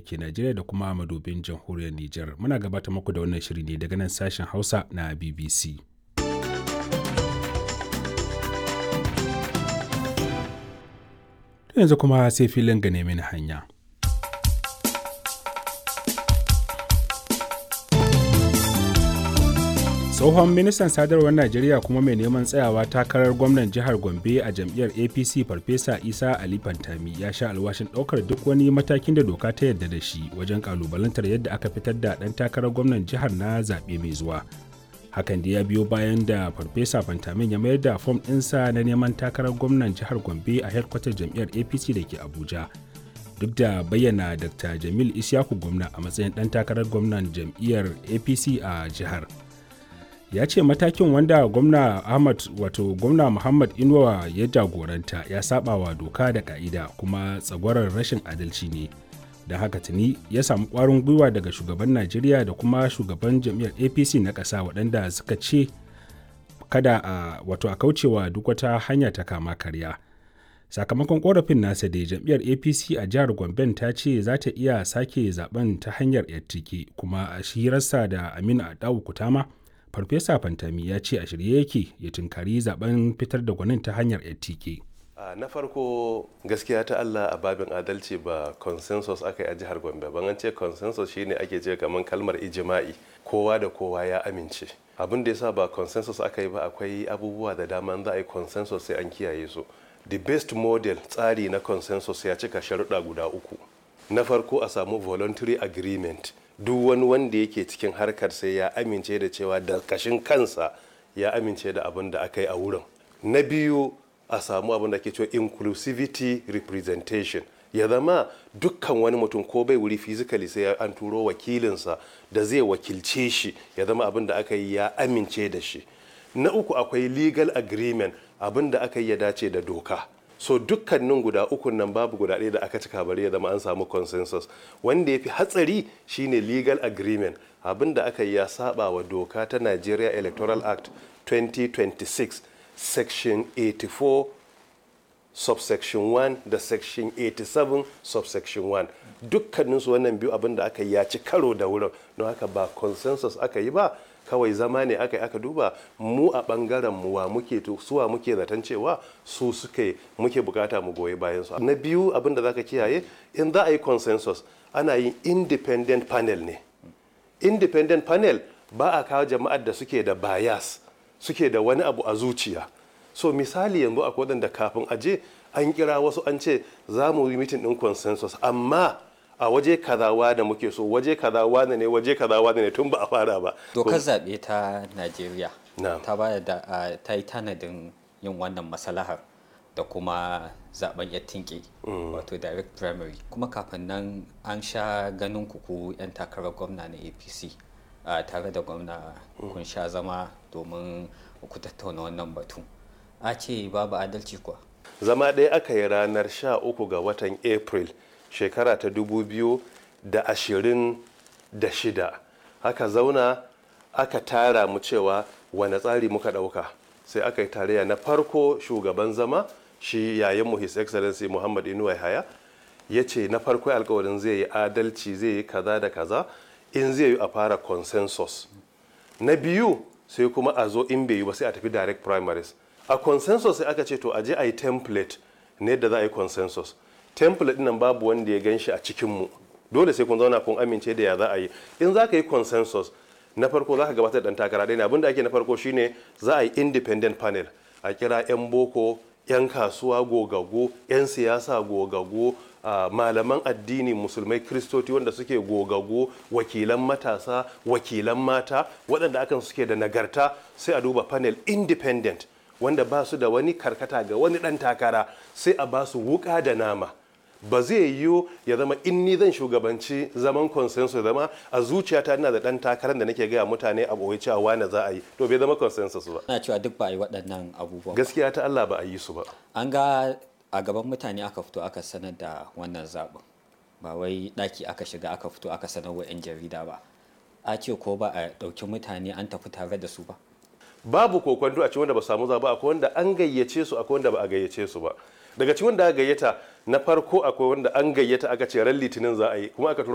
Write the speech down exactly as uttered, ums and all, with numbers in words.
ke Najeriya da kuma madubin jamhuriyar Nijar. Muna gabatar muku da wannan shiri ne daga nan sashen Hausa na B B C. Yanzu kuma sai filin gane mini hanya. Tsohon ministan sadarwar Najeriya kuma mai neman tsayawa takarar gwamnan jihar Gombe a jam'iyyar A P C Farfesa Isa Ali Fantami ya sha alwashin ɗaukar duk wani matakin da doka ta yarda da shi wajen kalubalantar yadda aka fitar da ɗan takarar gwamnan jihar na zaɓe mai zuwa. Hakan da ya biyo bayan da Farfesa Fantamin ya mayar da fom ɗinsa na neman takarar gwamnan jihar Gombe a hedkwatar jam'iyyar A P C da ke Abuja. Duk da bayyana Dakta Jamil Isyaku Gwamna a matsayin ɗan takarar gwamnan jam'iyyar A P C a jihar. Ya ce matakin wanda gwamna Ahmad wato gwamna Muhammad Inuwa ya jagoranta ya saba wa doka da ka'ida kuma tsagwarar rashin adalci ne. Da haka tuni ya samu ƙwarin gwiwa daga shugaban Najeriya da kuma shugaban jam'iyyar A P C na ƙasa waɗanda suka ce kada a wato a kaucewa duk wata hanya ta kama karya. Sakamakon ƙorafin nasa da jam'iyyar A P C a jihar Gombe ta ce za ta iya sake zaben ta hanyar yattike kuma a shirarsa da Aminu Adawu Kutama Farfesa Fantami ya ce a shirye yake ya tunkari zaben fitar da gwanin ta hanyar yattike. Uh, na farko gaskiya ta Allah a babin adalci ba consensus aka yi a jihar Gombe ban an ce consensus shine ake ce kamar kalmar ijima'i kowa da kowa ya amince abin da yasa ba consensus aka yi ba akwai abubuwa da dama za a yi consensus sai an kiyaye su. The best model tsari na consensus ya cika sharuɗa guda uku. Na farko a samu voluntary agreement duk wani wanda yake cikin harkar sai ya amince da cewa da kashin kansa ya amince da abin da aka yi a wurin. Na biyu a samu abin da ke cewa inclusivity representation ya zama dukkan wani mutum ko bai wuri physically sai an turo wakilinsa da zai wakilce shi ya zama abin da aka yi ya amince da shi. Na uku akwai legal agreement abin da aka yi ya dace da doka. So dukkanin guda ukun nan babu guda ɗaya da aka cika bari ya zama an samu consensus. Wanda ya fi hatsari shine legal agreement abin da aka yi ya saba wa doka ta Nigeria Electoral Act twenty twenty-six section eighty-four subsection one da section eighty-seven subsection one dukkaninsu wannan biyu abin da aka yi ya ci karo da wurin don haka ba consensus aka yi ba kawai zama ne aka yi aka duba mu a bangaren mu wa muke to suwa muke zaton cewa su suke muke bukata mu goyi bayan su. Na biyu abin da zaka kiyaye in za a yi consensus ana yin independent panel ne. Independent panel ba a kawo jama'ar da suke da bias suke da wani abu a zuciya. So misali yanzu akwai wadanda kafin aje an kira wasu an ce za mu yi meeting din consensus amma a waje kazawa da muke so waje kazawa ne waje kazawa ne tun ba a fara ba. Dokar zaɓe ta Najeriya ta ba da ta yi tanadin yin wannan masalahar da kuma zaben yattinke wato direct primary kuma kafin nan an sha ganin kuku 'yan takarar gwamna na A P C tare da gwamna kun sha zama domin ku tattauna wannan batu. A ce babu adalci kuwa. Zama ɗaya aka yi ranar sha uku ga watan April shekara ta dubu biyu da ashirin da shida aka zauna aka tara mu cewa wane tsari muka ɗauka sai aka yi tarayya na farko shugaban zama shi yayin mu his excellency Muhammad Inuwa Yahaya ya ce na farko alkawarin zai yi adalci zai yi kaza da kaza in zai yi a fara consensus. Na biyu sai kuma a zo in bai yi ba sai a tafi direct primaries. A consensus sai aka ce to a je a yi template ne da za a yi consensus. Template nan babu wanda ya gan shi a cikinmu dole sai kun zauna kun amince da ya za a yi. In za ka yi consensus na farko za ka gabatar da ɗan takara ɗaya ne abinda ake na farko shine za a yi independent panel a kira 'yan boko 'yan kasuwa gogaggo 'yan siyasa gogaggo uh, malaman addini musulmai kristoti wanda suke gogaggo wakilan matasa wakilan mata waɗanda akan suke da nagarta sai a duba panel independent wanda ba su da wani karkata ga wani ɗan takara sai a ba su wuƙa da nama. Ba zai yiwu ya zama in ni zan shugabanci zaman consensus zama a zuciyata ina da ɗan takarar da nake gaya mutane a ɓoye cewa wane za a yi to bai zama consensus ba. Ana cewa duk ba a yi waɗannan abubuwan. Gaskiya ta Allah ba a yi su ba. An ga a gaban mutane aka fito aka sanar da wannan zaɓin ba wai ɗaki aka shiga aka fito aka sanar wa 'yan jarida ba. A ce ko ba a ɗauki mutane an tafi tare da su ba. Babu kokwanto a cikin wanda ba samu zaɓa akwai wanda an gayyace su akwai wanda ba a gayyace su ba. Daga cikin wanda aka gayyata na farko akwai wanda an gayyata aka ce ran litinin za a yi kuma aka